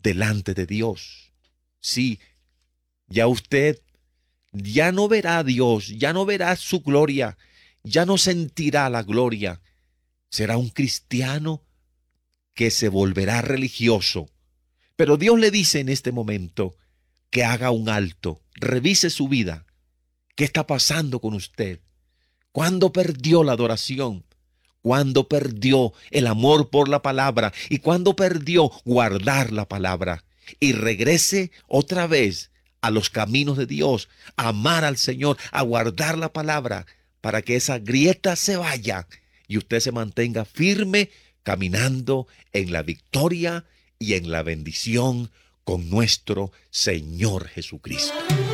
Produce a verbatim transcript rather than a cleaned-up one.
delante de Dios. Sí, ya usted ya no verá a Dios, ya no verá su gloria, ya no sentirá la gloria. Será un cristiano que se volverá religioso. Pero Dios le dice en este momento que haga un alto, revise su vida. ¿Qué está pasando con usted? ¿Cuándo perdió la adoración? ¿Cuándo perdió el amor por la palabra? ¿Y cuándo perdió guardar la palabra? Y regrese otra vez a los caminos de Dios, a amar al Señor, a guardar la palabra, para que esa grieta se vaya y usted se mantenga firme, caminando en la victoria y en la bendición con nuestro Señor Jesucristo.